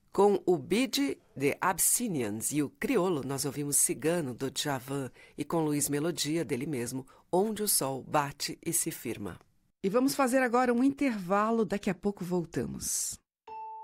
Com o Bide The Abyssinians e o Criolo, nós ouvimos Cigano, do Djavan, e com Luiz Melodia, dele mesmo, Onde o Sol Bate e Se Firma. E vamos fazer agora um intervalo, daqui a pouco voltamos.